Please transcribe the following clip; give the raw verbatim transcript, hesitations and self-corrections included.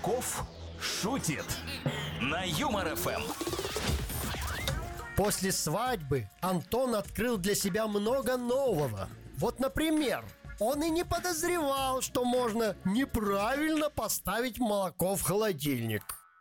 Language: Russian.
Казаков шутит на Юмор эф эм. После свадьбы Антон открыл для себя много нового. Вот, например, он и не подозревал, что можно неправильно поставить молоко в холодильник.